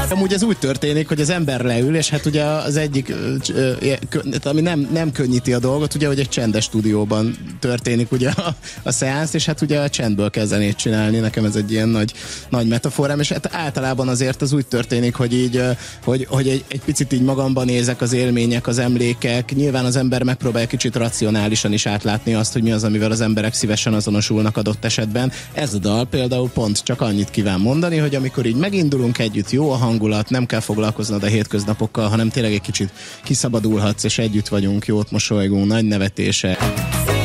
Amúgy ez úgy történik, hogy az ember leül, és hát ugye az egyik, ami nem könnyíti a dolgot, ugye, hogy egy csendes stúdióban történik ugye a szeánsz, és hát ugye a csendből kell zenét csinálni, nekem ez egy ilyen nagy metaforám, és hát általában azért az úgy történik, hogy így, hogy egy picit így magamban nézek az élmények, az emlékek, nyilván az ember megpróbálja kicsit racionálisan is átlátni azt, hogy mi az, amivel az emberek szívesen azonosulnak adott esetben. Ez a dal például pont csak annyit kíván mondani, hogy amikor így megindulunk együtt, jó a hangulat, nem kell foglalkoznod a hétköznapokkal, hanem tényleg egy kicsit kiszabadulhatsz, és együtt vagyunk, jót mosolygunk, nagy nevetése.